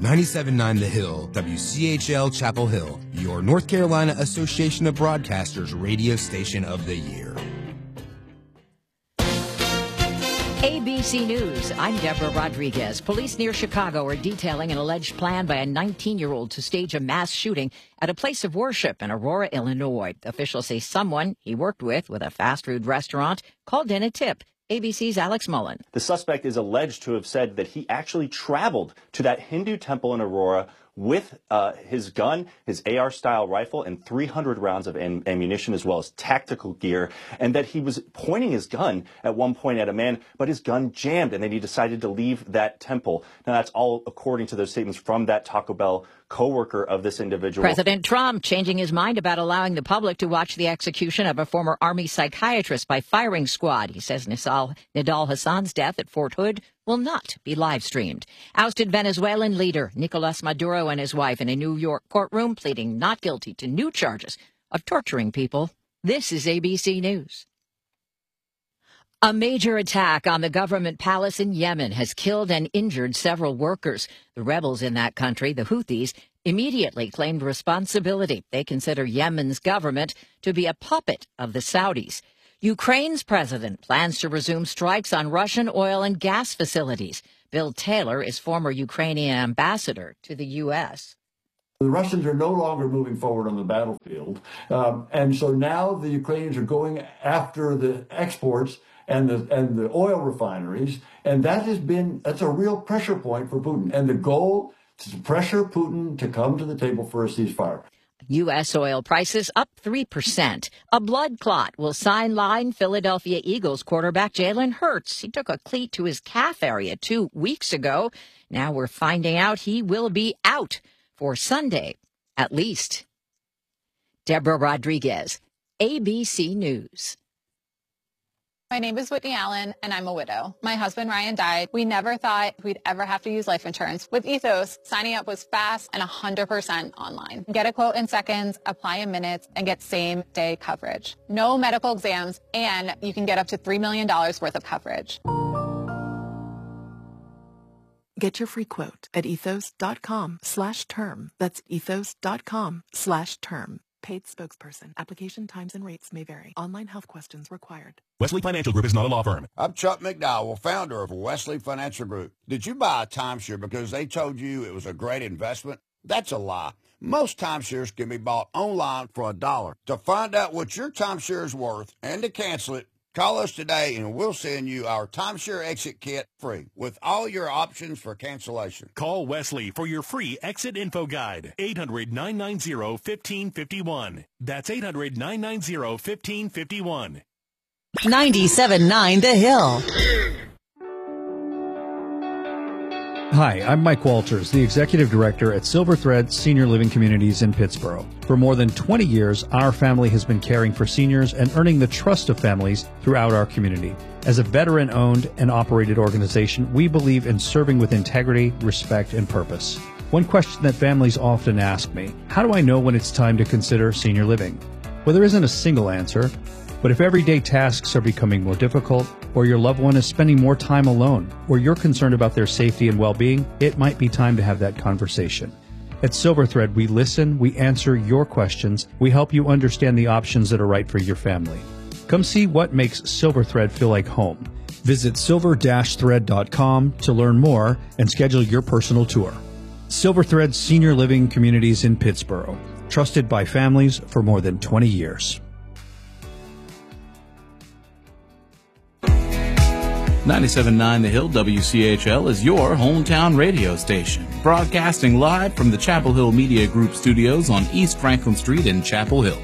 97.9 The Hill, WCHL Chapel Hill, your North Carolina Association of Broadcasters radio station of the year. ABC News, I'm Deborah Rodriguez. Police near Chicago are detailing an alleged plan by a 19-year-old to stage a mass shooting at a place of worship in Aurora, Illinois. Officials say someone he worked with a fast food restaurant called in a tip. ABC's Alex Mullen. The suspect is alleged to have said that he actually traveled to that Hindu temple in Aurora with his gun, his AR-style rifle, and 300 rounds of ammunition, as well as tactical gear, and that he was pointing his gun at one point at a man, but his gun jammed, and then he decided to leave that temple. Now, that's all according to those statements from that Taco Bell co-worker of this individual. President Trump changing his mind about allowing the public to watch the execution of a former Army psychiatrist by firing squad. He says Nidal Hassan's death at Fort Hood will not be live-streamed. Ousted Venezuelan leader Nicolas Maduro and his wife in a New York courtroom pleading not guilty to new charges of torturing people. This is ABC News. A major attack on the government palace in Yemen has killed and injured several workers. The rebels in that country, the Houthis, immediately claimed responsibility. They consider Yemen's government to be a puppet of the Saudis. Ukraine's president plans to resume strikes on Russian oil and gas facilities. Bill Taylor is former Ukrainian ambassador to the U.S. The Russians are no longer moving forward on the battlefield. And so now the Ukrainians are going after the exports and the oil refineries. And that's a real pressure point for Putin. And the goal is to pressure Putin to come to the table for a ceasefire. U.S. oil prices up 3%. A blood clot will sideline Philadelphia Eagles quarterback Jalen Hurts. He took a cleat to his calf area 2 weeks ago. Now we're finding out he will be out for Sunday, at least. Deborah Rodriguez, ABC News. My name is Whitney Allen, and I'm a widow. My husband, Ryan, died. We never thought we'd ever have to use life insurance. With Ethos, signing up was fast and 100% online. Get a quote in seconds, apply in minutes, and get same-day coverage. No medical exams, and you can get up to $3 million worth of coverage. Get your free quote at ethos.com/term. That's ethos.com/term. Paid spokesperson. Application times and rates may vary. Online health questions required. Wesley Financial Group is not a law firm. I'm Chuck McDowell, founder of Wesley Financial Group. Did you buy a timeshare because they told you it was a great investment? That's a lie. Most timeshares can be bought online for $1. To find out what your timeshare is worth and to cancel it, call us today and we'll send you our timeshare exit kit free with all your options for cancellation. Call Wesley for your free exit info guide. 800-990-1551. That's 800-990-1551. 97.9 The Hill. Hi, I'm Mike Walters, the Executive Director at Silver Thread Senior Living Communities in Pittsboro. For more than 20 years, our family has been caring for seniors and earning the trust of families throughout our community. As a veteran-owned and operated organization, we believe in serving with integrity, respect, and purpose. One question that families often ask me, how do I know when it's time to consider senior living? Well, there isn't a single answer, but if everyday tasks are becoming more difficult, or your loved one is spending more time alone, or you're concerned about their safety and well-being, it might be time to have that conversation. At Silver Thread, we listen, we answer your questions, we help you understand the options that are right for your family. Come see what makes Silver Thread feel like home. Visit silver-thread.com to learn more and schedule your personal tour. Silver Thread Senior Living Communities in Pittsboro, trusted by families for more than 20 years. 97.9 The Hill WCHL is your hometown radio station, broadcasting live from the Chapel Hill Media Group studios on East Franklin Street in Chapel Hill.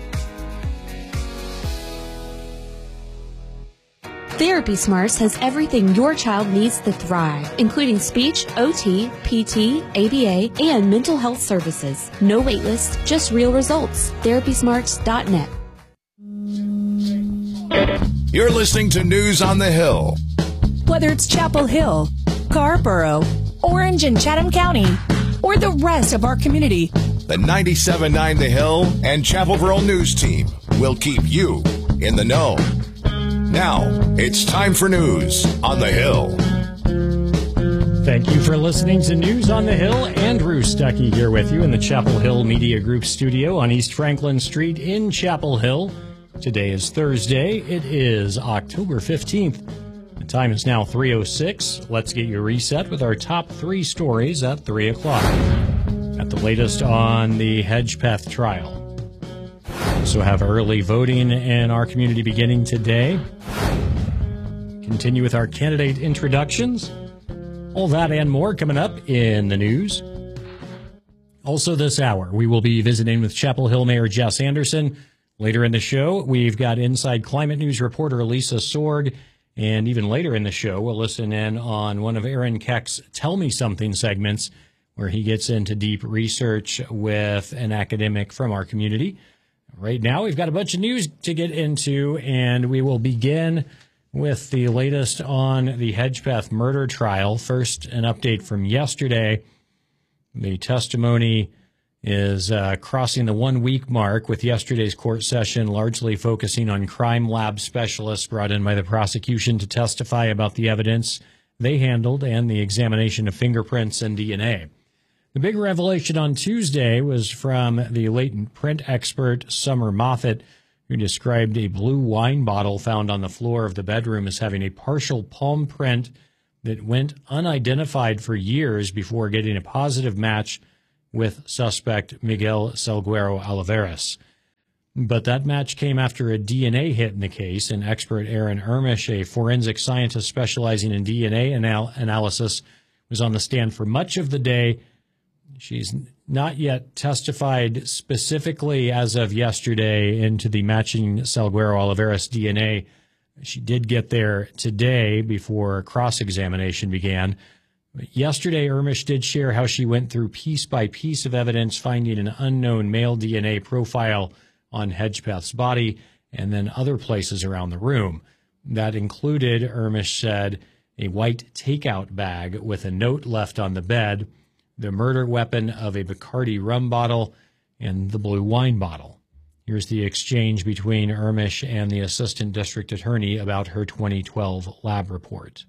Therapy Smarts has everything your child needs to thrive, including speech, OT, PT, ABA, and mental health services. No wait list, just real results. TherapySmarts.net. You're listening to News on the Hill. Whether it's Chapel Hill, Carrboro, Orange and Chatham County, or the rest of our community, the 97.9 The Hill and Chapelville News Team will keep you in the know. Now, it's time for news on the Hill. Thank you for listening to News on the Hill. Andrew Stuckey here with you in the Chapel Hill Media Group studio on East Franklin Street in Chapel Hill. Today is Thursday. It is October 15th. The time is now 3:06. Let's get you reset with our top three stories at 3 o'clock. At the latest on the Hedgepeth trial. Also have early voting in our community beginning today. Continue with our candidate introductions. All that and more coming up in the news. Also this hour, we will be visiting with Chapel Hill Mayor Jess Anderson. Later in the show, we've got Inside Climate News reporter Lisa Sorg. And even later in the show, we'll listen in on one of Aaron Keck's Tell Me Something segments, where he gets into deep research with an academic from our community. Right now, we've got a bunch of news to get into, and we will begin with the latest on the Hedgepeth murder trial. First, an update from yesterday. The testimony is crossing the 1 week mark, with yesterday's court session largely focusing on crime lab specialists brought in by the prosecution to testify about the evidence they handled and the examination of fingerprints and DNA. The big revelation on Tuesday was from the latent print expert Summer Moffat, who described a blue wine bottle found on the floor of the bedroom as having a partial palm print that went unidentified for years before getting a positive match with suspect Miguel Salguero Olivares. But that match came after a DNA hit in the case, and expert Erin Ermish, a forensic scientist specializing in DNA analysis, was on the stand for much of the day. She's not yet testified specifically as of yesterday into the matching Salguero Olivares DNA. She did get there today before cross-examination began. But yesterday, Ermish did share how she went through piece by piece of evidence, finding an unknown male DNA profile on Hedgepeth's body and then other places around the room. That included, Ermish said, a white takeout bag with a note left on the bed, the murder weapon of a Bacardi rum bottle, and the blue wine bottle. Here's the exchange between Ermish and the assistant district attorney about her 2012 lab report.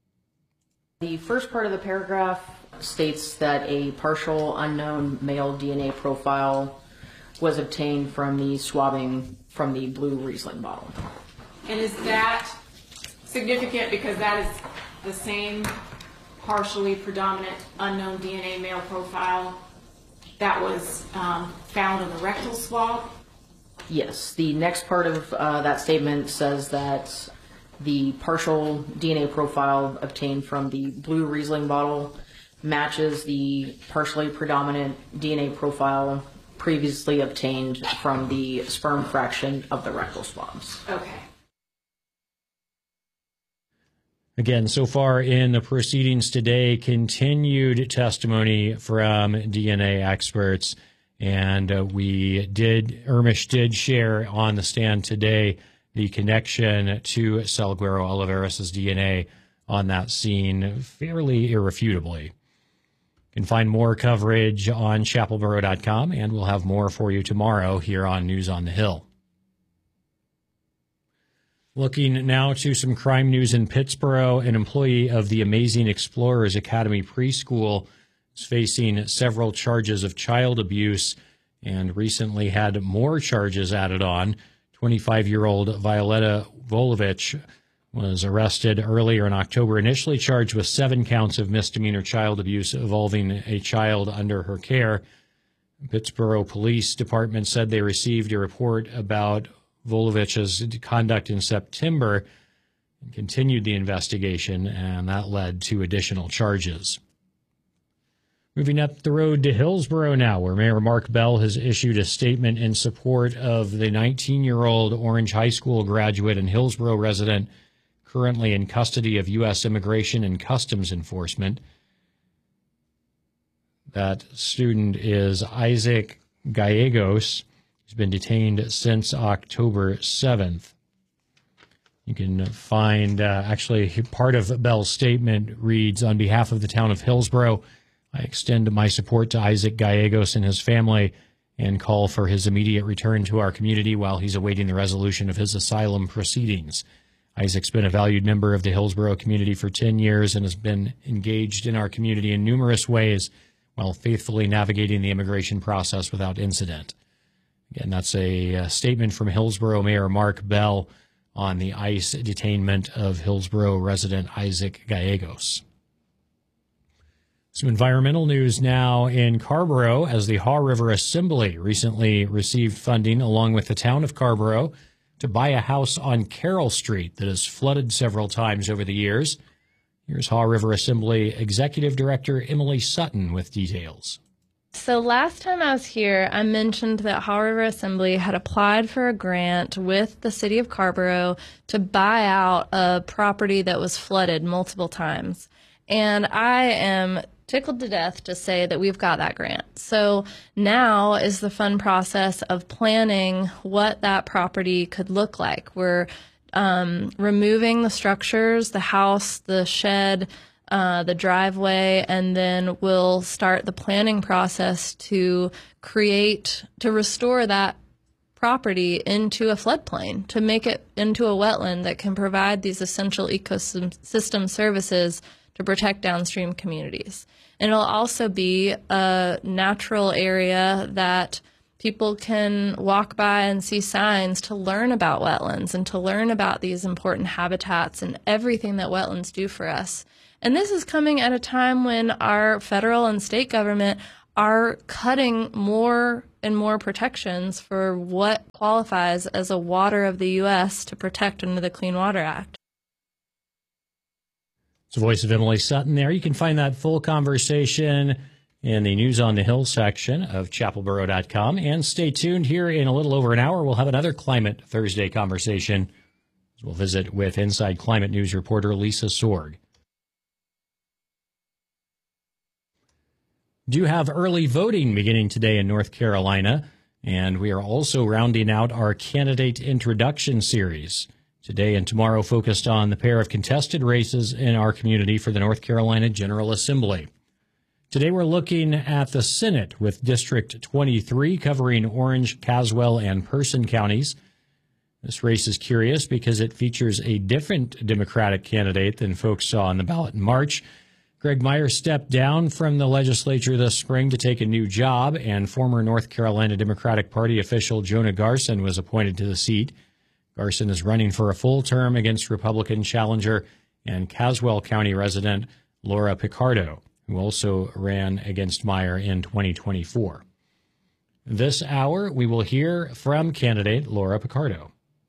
The first part of the paragraph states that a partial unknown male DNA profile was obtained from the swabbing from the blue Riesling bottle. And is that significant because that is the same partially predominant unknown DNA male profile that was found on the rectal swab? Yes. The next part of that statement says that the partial DNA profile obtained from the blue Riesling bottle matches the partially predominant DNA profile previously obtained from the sperm fraction of the rectal swabs. Okay. Again, so far in the proceedings today, continued testimony from DNA experts, and Ermish did share on the stand today the connection to Salguero Olivares' DNA on that scene fairly irrefutably. You can find more coverage on chapelboro.com, and we'll have more for you tomorrow here on News on the Hill. Looking now to some crime news in Pittsboro, an employee of the Amazing Explorers Academy preschool is facing several charges of child abuse and recently had more charges added on. 25-year-old Violetta Volovich was arrested earlier in October, initially charged with 7 counts of misdemeanor child abuse involving a child under her care. Pittsboro Police Department said they received a report about Volovich's conduct in September and continued the investigation, and that led to additional charges. Moving up the road to Hillsboro now, where Mayor Mark Bell has issued a statement in support of the 19-year-old Orange High School graduate and Hillsboro resident currently in custody of U.S. Immigration and Customs Enforcement. That student is Isaac Gallegos. He's been detained since October 7th. You can find, actually, part of Bell's statement reads, on behalf of the town of Hillsboro, I extend my support to Isaac Gallegos and his family and call for his immediate return to our community while he's awaiting the resolution of his asylum proceedings. Isaac's been a valued member of the Hillsborough community for 10 years and has been engaged in our community in numerous ways while faithfully navigating the immigration process without incident. Again, that's a statement from Hillsborough Mayor Mark Bell on the ICE detainment of Hillsborough resident Isaac Gallegos. Some environmental news now in Carrboro, as the Haw River Assembly recently received funding along with the town of Carrboro to buy a house on Carroll Street that has flooded several times over the years. Here's Haw River Assembly Executive Director Emily Sutton with details. So last time I was here, I mentioned that Haw River Assembly had applied for a grant with the city of Carrboro to buy out a property that was flooded multiple times. And I am tickled to death to say that we've got that grant. So now is the fun process of planning what that property could look like. We're removing the structures, the house, the shed, the driveway, and then we'll start the planning process to restore that property into a floodplain, to make it into a wetland that can provide these essential ecosystem services to protect downstream communities. And it'll also be a natural area that people can walk by and see signs to learn about wetlands and to learn about these important habitats and everything that wetlands do for us. And this is coming at a time when our federal and state government are cutting more and more protections for what qualifies as a water of the U.S. to protect under the Clean Water Act. It's the voice of Emily Sutton there. You can find that full conversation in the News on the Hill section of chapelboro.com. And stay tuned. Here in a little over an hour, we'll have another Climate Thursday conversation. We'll visit with Inside Climate News reporter Lisa Sorg. Do have early voting beginning today in North Carolina, and we are also rounding out our candidate introduction series. Today and tomorrow focused on the pair of contested races in our community for the North Carolina General Assembly. Today we're looking at the Senate with District 23 covering Orange, Caswell, and Person counties. This race is curious because it features a different Democratic candidate than folks saw on the ballot in March. Greg Meyer stepped down from the legislature this spring to take a new job, and former North Carolina Democratic Party official Jonah Garson was appointed to the seat. Garson is running for a full term against Republican challenger and Caswell County resident Laura Picardo, who also ran against Meyer in 2024. This hour, we will hear from candidate Laura Picardo.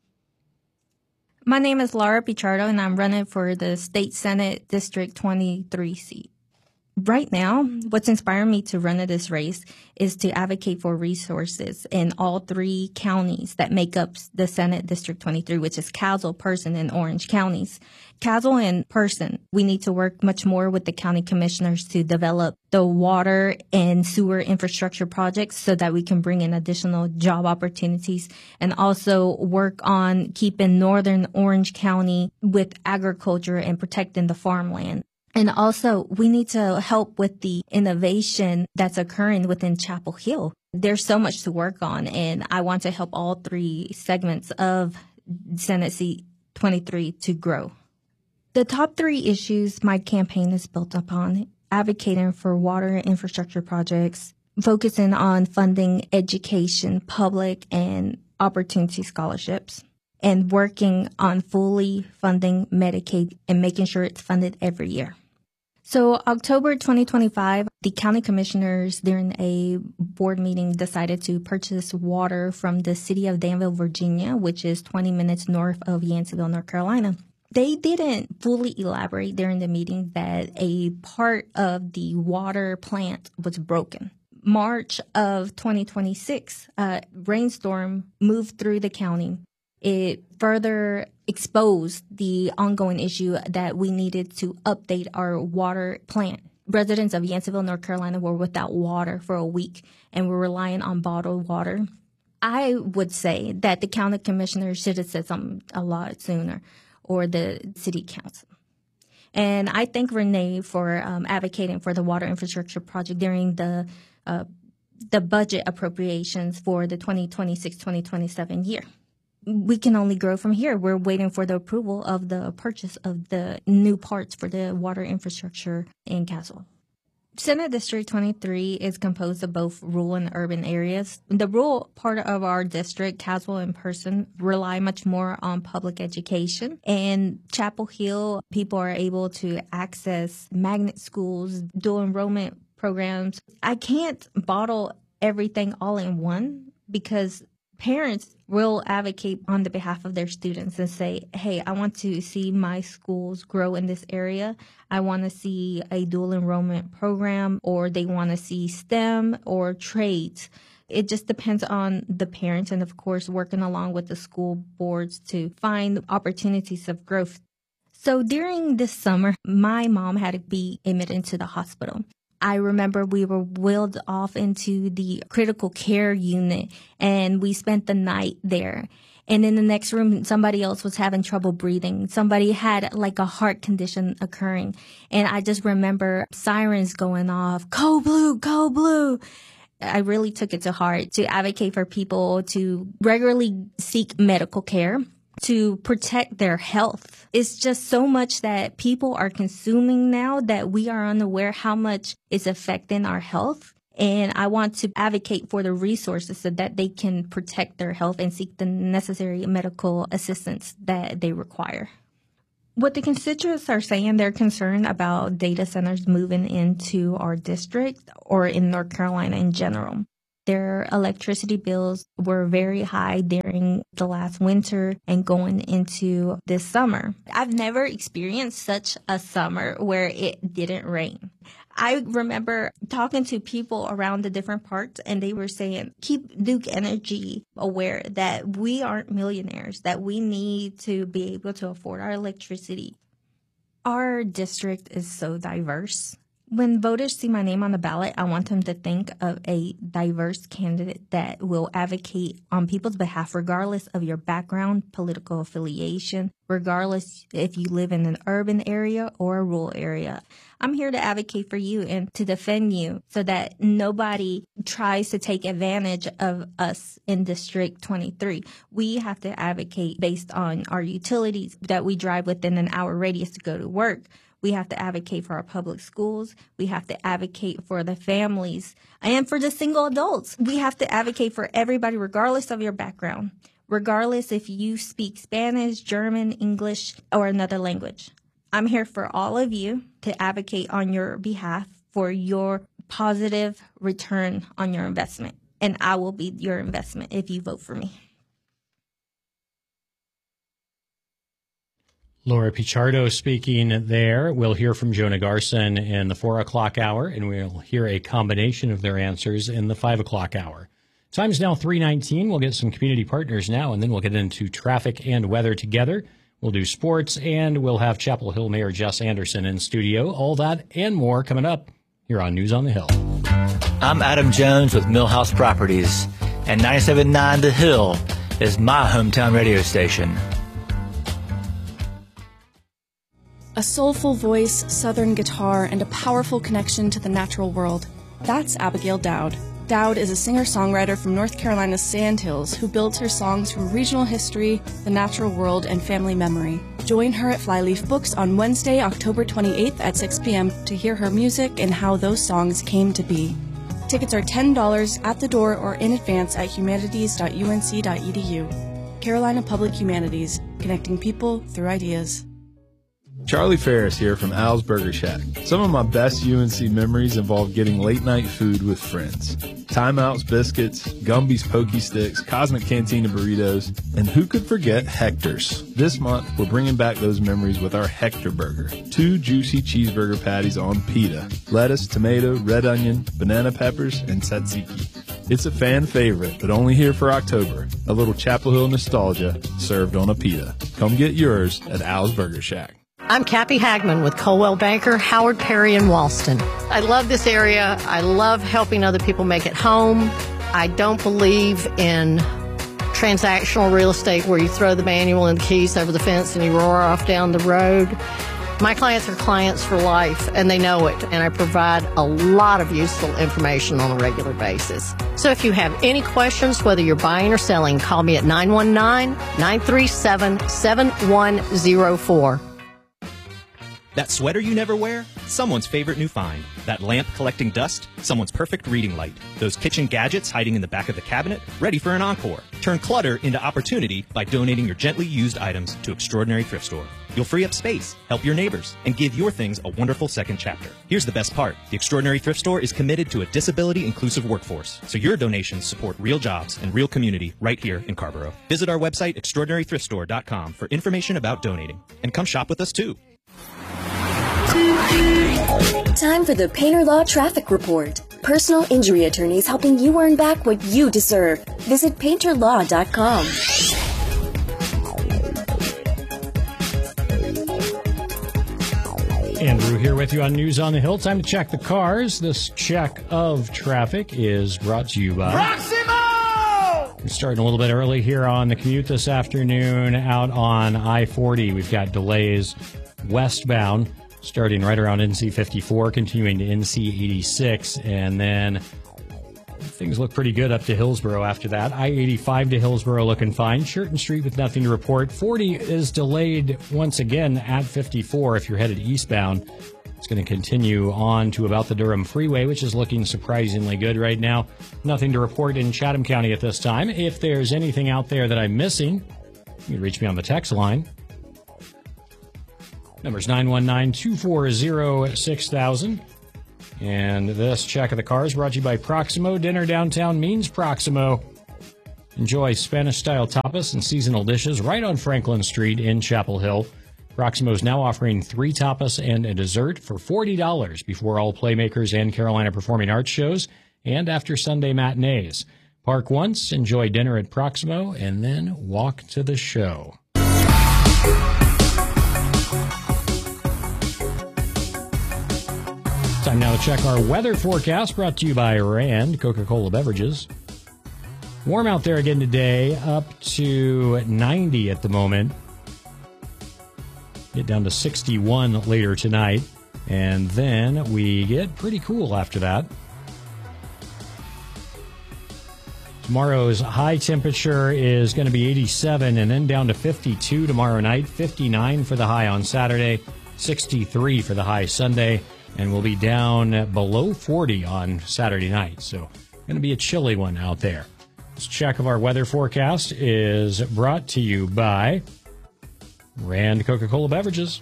My name is Laura Pichardo, and I'm running for the State Senate District 23 seat. Right now, what's inspiring me to run in this race is to advocate for resources in all three counties that make up the Senate District 23, which is Caswell, Person, and Orange counties. Caswell and Person, we need to work much more with the county commissioners to develop the water and sewer infrastructure projects so that we can bring in additional job opportunities, and also work on keeping Northern Orange County with agriculture and protecting the farmland. And also, we need to help with the innovation that's occurring within Chapel Hill. There's so much to work on, and I want to help all three segments of Senate Seat 23 to grow. The top three issues my campaign is built upon: advocating for water and infrastructure projects, focusing on funding education, public and opportunity scholarships, and working on fully funding Medicaid and making sure it's funded every year. So October 2025, the county commissioners during a board meeting decided to purchase water from the city of Danville, Virginia, which is 20 minutes north of Yanceyville, North Carolina. They didn't fully elaborate during the meeting that a part of the water plant was broken. March of 2026, a rainstorm moved through the county. It further exposed the ongoing issue that we needed to update our water plant. Residents of Yanceyville, North Carolina were without water for a week and were relying on bottled water. I would say that the county commissioners should have said something a lot sooner, or the city council. And I thank Renee for advocating for the water infrastructure project during the budget appropriations for the 2026-2027 year. we can only grow from here. We're waiting for the approval of the purchase of the new parts for the water infrastructure in Caswell. Senate District 23 is composed of both rural and urban areas. The rural part of our district, Caswell and Person, rely much more on public education. And Chapel Hill, people are able to access magnet schools, dual enrollment programs. I can't bottle everything all in one because parents will advocate on the behalf of their students and say, hey, I want to see my schools grow in this area. I want to see a dual enrollment program, or they want to see STEM or trades. It just depends on the parents and, of course, working along with the school boards to find opportunities of growth. So during this summer, my mom had to be admitted into the hospital. I remember we were wheeled off into the critical care unit, and we spent the night there. And in the next room, somebody else was having trouble breathing. Somebody had like a heart condition occurring. And I just remember sirens going off, "Code Blue, Code Blue." I really took it to heart to advocate for people to regularly seek medical care, to protect their health. It's just so much that people are consuming now that we are unaware how much it's affecting our health. And I want to advocate for the resources so that they can protect their health and seek the necessary medical assistance that they require. What the constituents are saying, they're concerned about data centers moving into our district or in North Carolina in general. Their electricity bills were very high during the last winter and going into this summer. I've never experienced such a summer where it didn't rain. I remember talking to people around the different parts, and they were saying, keep Duke Energy aware that we aren't millionaires, that we need to be able to afford our electricity. Our district is so diverse. When voters see my name on the ballot, I want them to think of a diverse candidate that will advocate on people's behalf, regardless of your background, political affiliation, regardless if you live in an urban area or a rural area. I'm here to advocate for you and to defend you so that nobody tries to take advantage of us in District 23. We have to advocate based on our utilities, that we drive within an hour radius to go to work. We have to advocate for our public schools. We have to advocate for the families and for the single adults. We have to advocate for everybody, regardless of your background, regardless if you speak Spanish, German, English, or another language. I'm here for all of you to advocate on your behalf for your positive return on your investment. And I will be your investment if you vote for me. Laura Pichardo speaking there. We'll hear from Jonah Garson in the 4 o'clock hour, and we'll hear a combination of their answers in the 5 o'clock hour. Time's now 3:19. We'll get some community partners now, and then we'll get into traffic and weather together. We'll do sports, and we'll have Chapel Hill Mayor Jess Anderson in studio. All that and more coming up here on News on the Hill. I'm Adam Jones with Millhouse Properties, and 97.9 The Hill is my hometown radio station. A soulful voice, southern guitar, and a powerful connection to the natural world. That's Abigail Dowd. Dowd is a singer-songwriter from North Carolina's Sandhills who builds her songs from regional history, the natural world, and family memory. Join her at Flyleaf Books on Wednesday, October 28th at 6 p.m. to hear her music and how those songs came to be. Tickets are $10 at the door or in advance at humanities.unc.edu. Carolina Public Humanities, connecting people through ideas. Charlie Ferris here from Al's Burger Shack. Some of my best UNC memories involve getting late-night food with friends. Timeouts, biscuits, Gumby's Pokey Sticks, Cosmic Cantina burritos, and who could forget Hector's? This month, we're bringing back those memories with our Hector Burger. 2 juicy cheeseburger patties on pita, lettuce, tomato, red onion, banana peppers, and tzatziki. It's a fan favorite, but only here for October. A little Chapel Hill nostalgia served on a pita. Come get yours at Al's Burger Shack. I'm Cappy Hagman with Coldwell Banker, Howard Perry, and Walston. I love this area. I love helping other people make it home. I don't believe in transactional real estate where you throw the manual and the keys over the fence and you roar off down the road. My clients are clients for life, and they know it, and I provide a lot of useful information on a regular basis. So if you have any questions, whether you're buying or selling, call me at 919-937-7104. That sweater you never wear? Someone's favorite new find. That lamp collecting dust? Someone's perfect reading light. Those kitchen gadgets hiding in the back of the cabinet? Ready for an encore. Turn clutter into opportunity by donating your gently used items to Extraordinary Thrift Store. You'll free up space, help your neighbors, and give your things a wonderful second chapter. Here's the best part. The Extraordinary Thrift Store is committed to a disability-inclusive workforce, so your donations support real jobs and real community right here in Carrboro. Visit our website, extraordinarythriftstore.com, for information about donating. And come shop with us, too. Time for the Painter Law Traffic Report. Personal injury attorneys helping you earn back what you deserve. Visit painterlaw.com. Andrew here with you on News on the Hill. Time to check the cars. This check of traffic is brought to you by Proximo! We're starting a little bit early here on the commute this afternoon out on I-40. We've got delays westbound starting right around NC 54, continuing to NC 86, and then things look pretty good up to Hillsborough after that. I-85 to Hillsborough looking fine. Churton Street with nothing to report. 40 is delayed once again at 54 if you're headed eastbound. It's going to continue on to about the Durham Freeway, which is looking surprisingly good right now. Nothing to report in Chatham County at this time. If there's anything out there that I'm missing, you can reach me on the text line. Number's 919-240-6000. And this check of the cars brought to you by Proximo. Dinner downtown means Proximo. Enjoy Spanish-style tapas and seasonal dishes right on Franklin Street in Chapel Hill. Proximo is now offering 3 tapas and a dessert for $40 before all Playmakers and Carolina Performing Arts shows and after Sunday matinees. Park once, enjoy dinner at Proximo, and then walk to the show. Time now to check our weather forecast, brought to you by Rand Coca-Cola Beverages. Warm out there again today, up to 90 at the moment. Get down to 61 later tonight, and then we get pretty cool after that. Tomorrow's high temperature is going to be 87, and then down to 52 tomorrow night, 59 for the high on Saturday, 63 for the high Sunday, and we'll be down below 40 on Saturday night. So going to be a chilly one out there. This check of our weather forecast is brought to you by Rand Coca-Cola Beverages.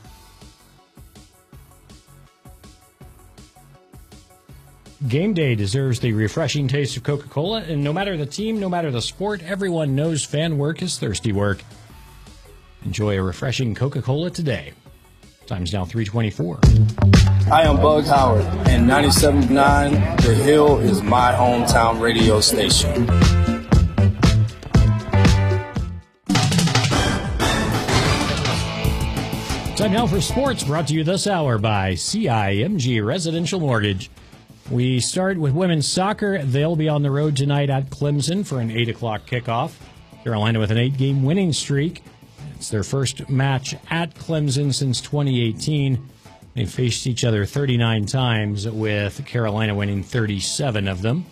Game day deserves the refreshing taste of Coca-Cola, and no matter the team, no matter the sport, everyone knows fan work is thirsty work. Enjoy a refreshing Coca-Cola today. Time's now 3:24. I am Bug Howard, and 97.9 The Hill is my hometown radio station. Time now for sports, brought to you this hour by CIMG Residential Mortgage. We start with women's soccer. They'll be on the road tonight at Clemson for an 8 o'clock kickoff. Carolina with an 8-game winning streak. It's their first match at Clemson since 2018. They faced each other 39 times, with Carolina winning 37 of them.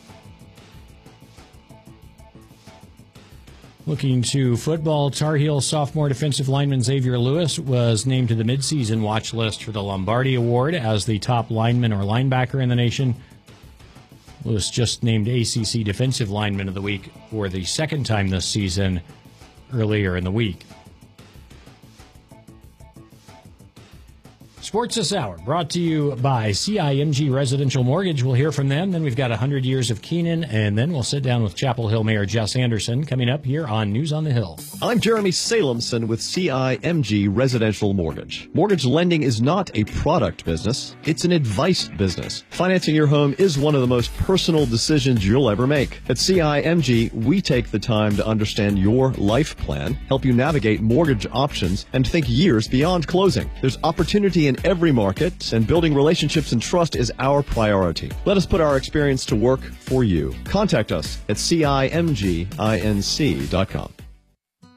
Looking to football, Tar Heel sophomore defensive lineman Xavier Lewis was named to the midseason watch list for the Lombardi Award as the top lineman or linebacker in the nation. Lewis just named ACC Defensive Lineman of the Week for the second time this season earlier in the week. Sports this hour, brought to you by CIMG Residential Mortgage. We'll hear from them. Then we've got 100 Years of Keenan, and then we'll sit down with Chapel Hill Mayor Jess Anderson coming up here on News on the Hill. I'm Jeremy Salemson with CIMG Residential Mortgage. Mortgage lending is not a product business. It's an advice business. Financing your home is one of the most personal decisions you'll ever make. At CIMG, we take the time to understand your life plan, help you navigate mortgage options, and think years beyond closing. There's opportunity in every market, and building relationships and trust is our priority. Let us put our experience to work for you. Contact us at CIMGINC.com.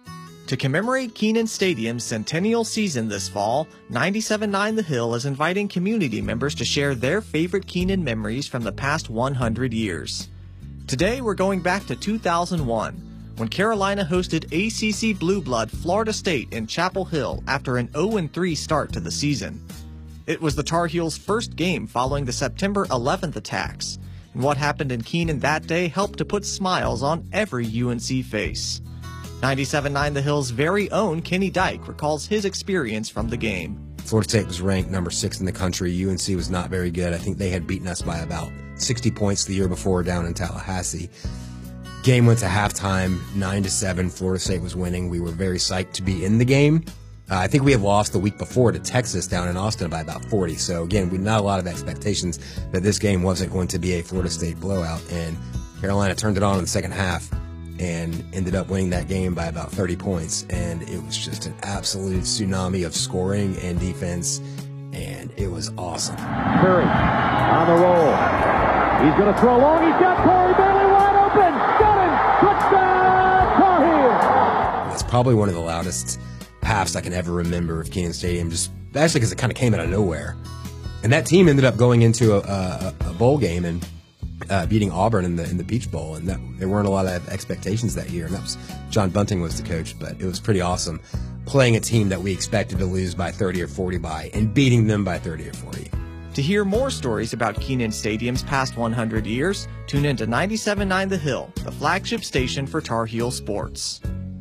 To commemorate Kenan Stadium's centennial season this fall, 97.9 The Hill is inviting community members to share their favorite Kenan memories from the past 100 years. Today, we're going back to 2001, when Carolina hosted ACC Blue Blood Florida State in Chapel Hill after an 0-3 start to the season. It was the Tar Heels' first game following the September 11th attacks, and what happened in Kenan that day helped to put smiles on every UNC face. 97.9 The Hill's very own Kenny Dyke recalls his experience from the game. Florida State was ranked number 6 in the country. UNC was not very good. I think they had beaten us by about 60 points the year before down in Tallahassee. Game went to halftime, 9-7. Florida State was winning. We were very psyched to be in the game. I think we had lost the week before to Texas down in Austin by about 40. So again, we had not a lot of expectations that this game wasn't going to be a Florida State blowout. And Carolina turned it on in the second half and ended up winning that game by about 30 points. And it was just an absolute tsunami of scoring and defense, and it was awesome. Curry on the roll. He's going to throw long. He's got Corey Bailey wide open. Got him. Touchdown, Tar Heels. It's probably one of the loudest halves I can ever remember of Kenan Stadium, just actually because it kind of came out of nowhere. And that team ended up going into a bowl game and beating Auburn in the Peach Bowl, and there weren't a lot of expectations that year. And that was John Bunting was the coach, but it was pretty awesome playing a team that we expected to lose by 30 or 40 by and beating them by 30 or 40. To hear more stories about Kenan Stadium's past 100 years, tune in to 97.9 The Hill, the flagship station for Tar Heel sports.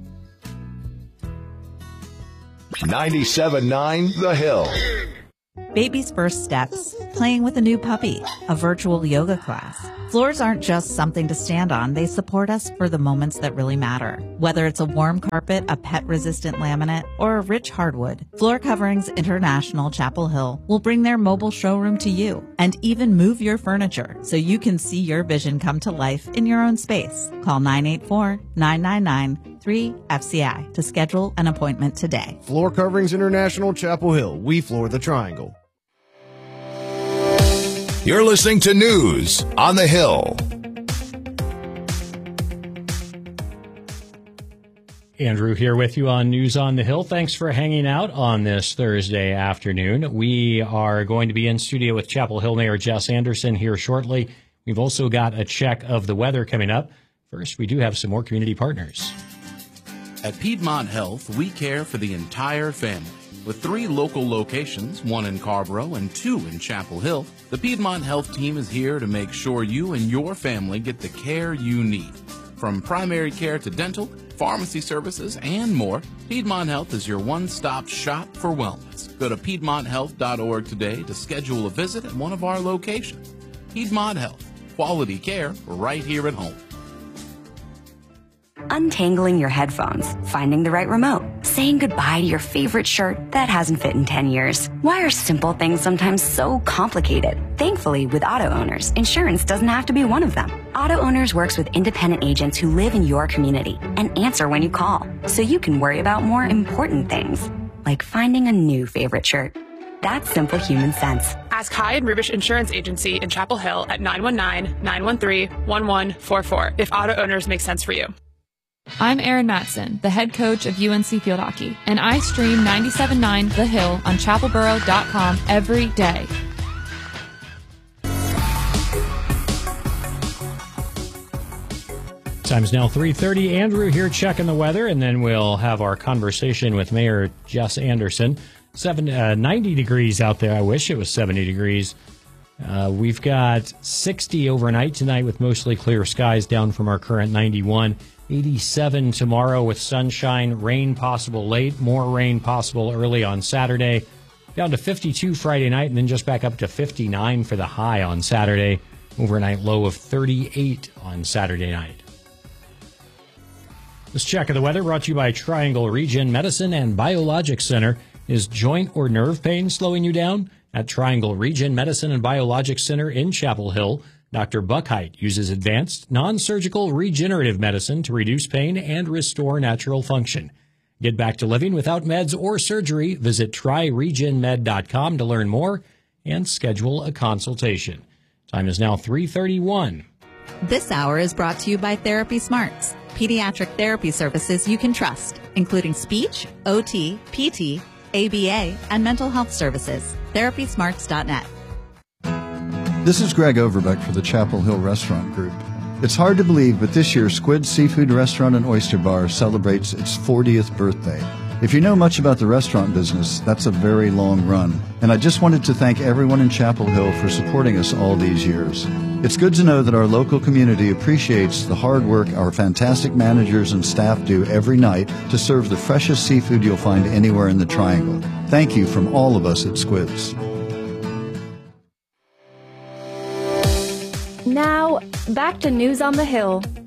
97.9 The Hill. Baby's first steps, playing with a new puppy, a virtual yoga class. Floors aren't just something to stand on. They support us for the moments that really matter. Whether it's a warm carpet, a pet-resistant laminate, or a rich hardwood, Floor Coverings International Chapel Hill will bring their mobile showroom to you and even move your furniture so you can see your vision come to life in your own space. Call 984-999-3FCI to schedule an appointment today. Floor Coverings International Chapel Hill. We floor the triangle. You're listening to News on the Hill. Andrew here with you on News on the Hill. Thanks for hanging out on this Thursday afternoon. We are going to be in studio with Chapel Hill Mayor Jess Anderson here shortly. We've also got a check of the weather coming up. First, we do have some more community partners. At Piedmont Health, we care for the entire family. With 3 local locations, 1 in Carborough and 2 in Chapel Hill, the Piedmont Health team is here to make sure you and your family get the care you need. From primary care to dental, pharmacy services, and more, Piedmont Health is your one-stop shop for wellness. Go to PiedmontHealth.org today to schedule a visit at one of our locations. Piedmont Health, quality care right here at home. Untangling your headphones, finding the right remote, saying goodbye to your favorite shirt that hasn't fit in 10 years. Why are simple things sometimes so complicated? Thankfully, with Auto Owners, insurance doesn't have to be one of them. Auto Owners works with independent agents who live in your community and answer when you call, so you can worry about more important things, like finding a new favorite shirt. That's simple human sense. Ask Hyde and Rubish Insurance Agency in Chapel Hill at 919-913-1144 if Auto Owners makes sense for you. I'm Erin Matson, the head coach of UNC Field Hockey, and I stream 97.9 The Hill on chapelboro.com every day. Time is now 3:30. Andrew here checking the weather, and then we'll have our conversation with Mayor Jess Anderson. 90 degrees out there. I wish it was 70 degrees. We've got 60 overnight tonight with mostly clear skies, down from our current 91. 87 tomorrow with sunshine, rain possible late, more rain possible early on Saturday, down to 52 Friday night, and then just back up to 59 for the high on Saturday, overnight low of 38 on Saturday night. This check of the weather brought to you by Triangle Regen Medicine and Biologic Center. Is joint or nerve pain slowing you down? At Triangle Regen Medicine and Biologic Center in Chapel Hill, Dr. Buckheit uses advanced, non-surgical regenerative medicine to reduce pain and restore natural function. Get back to living without meds or surgery. Visit tryregenmed.com to learn more and schedule a consultation. Time is now 3:31. This hour is brought to you by Therapy Smarts, pediatric therapy services you can trust. including speech, OT, PT, ABA, and mental health services. TherapySmarts.net. This is Greg Overbeck for the Chapel Hill Restaurant Group. It's hard to believe, but this year Squid Seafood Restaurant and Oyster Bar celebrates its 40th birthday. If you know much about the restaurant business, that's a very long run. And I just wanted to thank everyone in Chapel Hill for supporting us all these years. It's good to know that our local community appreciates the hard work our fantastic managers and staff do every night to serve the freshest seafood you'll find anywhere in the Triangle. Thank you from all of us at Squids. Now, back to News on the Hill.